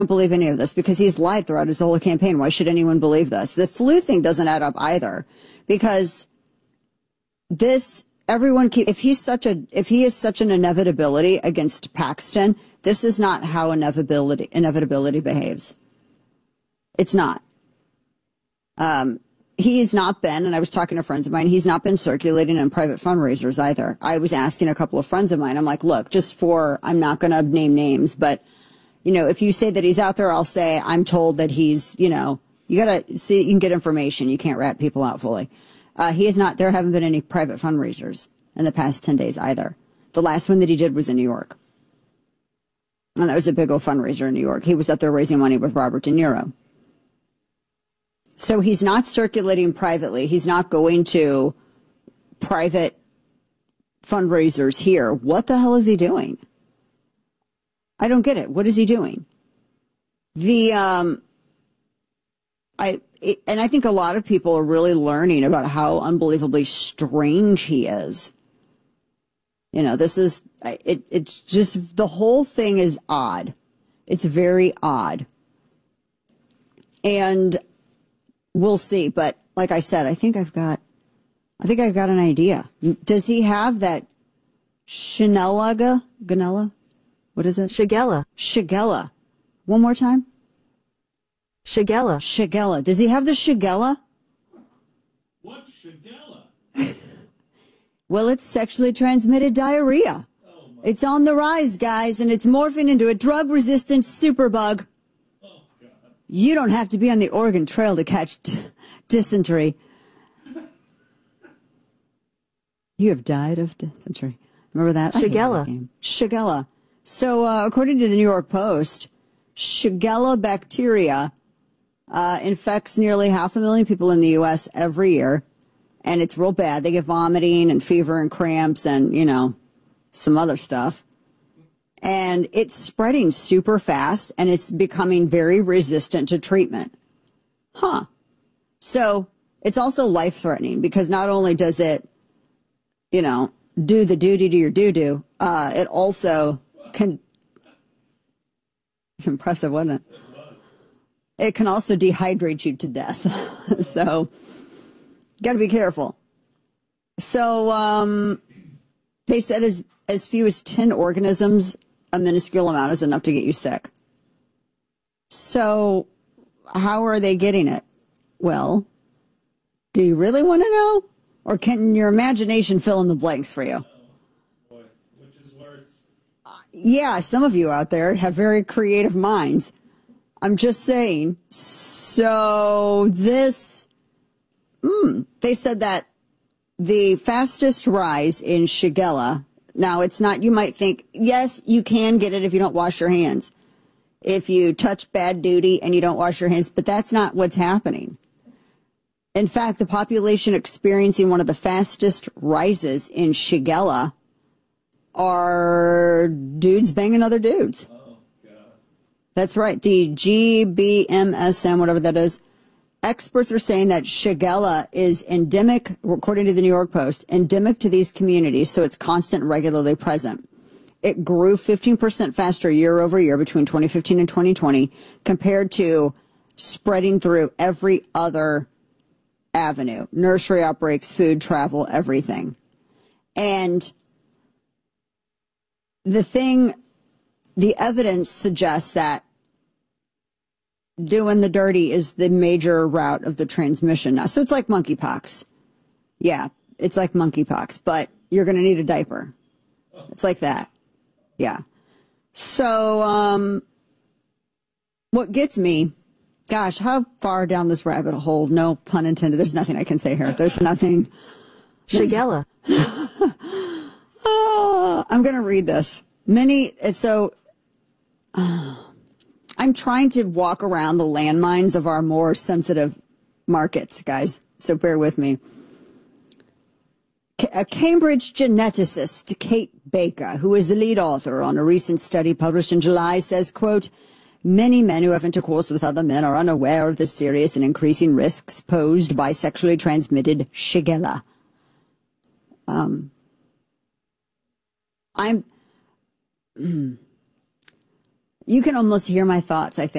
don't believe any of this because he's lied throughout his whole campaign. Why should anyone believe this? The flu thing doesn't add up either, because if he is such an inevitability against Paxton, this is not how inevitability behaves. It's not. He's not been, and I was talking to friends of mine, he's not been circulating in private fundraisers either. I was asking a couple of friends of mine, I'm like, look, I'm not going to name names, but, if you say that he's out there, I'll say, I'm told that he's, you got to see, you can get information. You can't rat people out fully. He is not, there haven't been any private fundraisers in the past 10 days either. The last one that he did was in New York. And that was a big old fundraiser in New York. He was up there raising money with Robert De Niro. So he's not circulating privately. He's not going to private fundraisers here. What the hell is he doing? I don't get it. What is he doing? I think a lot of people are really learning about how unbelievably strange he is. It's just, the whole thing is odd. It's very odd. And we'll see. But like I said, I think I've got an idea. Does he have that Ganella? What is it? Shigella. One more time. Shigella. Does he have the Shigella? What's Shigella? Well, it's sexually transmitted diarrhea. It's on the rise, guys, and it's morphing into a drug-resistant superbug. Oh, God. You don't have to be on the Oregon Trail to catch dysentery. You have died of dysentery. Remember that? Shigella. So, according to the New York Post, Shigella bacteria infects nearly 500,000 people in the U.S. every year, and it's real bad. They get vomiting and fever and cramps and, some other stuff. And it's spreading super fast, and it's becoming very resistant to treatment. So it's also life-threatening because not only does it, do the duty to your doo-doo, it also can... It's impressive, wasn't it? It can also dehydrate you to death. So, got to be careful. So, they said as few as 10 organisms, a minuscule amount is enough to get you sick. So, how are they getting it? Well, do you really want to know? Or can your imagination fill in the blanks for you? Boy, which is worse? Yeah, some of you out there have very creative minds. I'm just saying. So they said that the fastest rise in Shigella, now it's not, you might think, yes, you can get it if you don't wash your hands. If you touch bad duty and you don't wash your hands, but that's not what's happening. In fact, the population experiencing one of the fastest rises in Shigella are dudes banging other dudes. Oh, God. That's right. The GBMSM, whatever that is. Experts are saying that Shigella is endemic, according to the New York Post, endemic to these communities, so it's constant and regularly present. It grew 15% faster year over year between 2015 and 2020 compared to spreading through every other avenue, nursery outbreaks, food, travel, everything. And the evidence suggests that doing the dirty is the major route of the transmission now. So it's like monkeypox. Yeah, it's like monkeypox, but you're going to need a diaper. It's like that. Yeah. So, what gets me, gosh, how far down this rabbit hole? No pun intended. There's nothing I can say here. There's nothing. Shigella. I'm going to read this. I'm trying to walk around the landmines of our more sensitive markets, guys, so bear with me. A Cambridge geneticist, Kate Baker, who is the lead author on a recent study published in July, says, quote, many men who have intercourse with other men are unaware of the serious and increasing risks posed by sexually transmitted Shigella. You can almost hear my thoughts, I think.